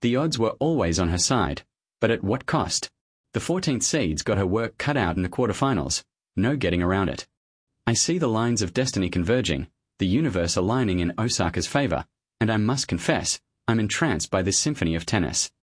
The odds were always on her side, but at what cost? The 14th seed's got her work cut out in the quarterfinals. No getting around it. I see the lines of destiny converging, the universe aligning in Osaka's favor, and I must confess, I'm entranced by this symphony of tennis.